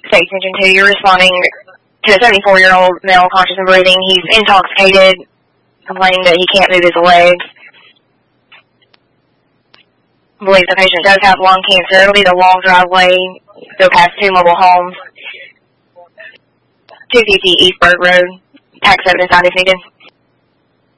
pay attention to. You're responding to a 74-year-old male conscious and breathing. He's intoxicated, complaining that he can't move his legs. I believe the patient does have lung cancer. It'll be the long driveway. Go past 2 mobile homes. 250 East Berg Road. Tax evidence out if needed.